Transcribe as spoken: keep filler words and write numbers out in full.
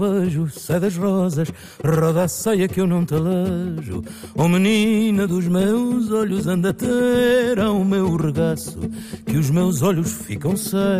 Vejo, sai das rosas, roda a saia que eu não te alejo. Oh menina dos meus olhos, anda a ter ao meu regaço, que os meus olhos ficam cegos.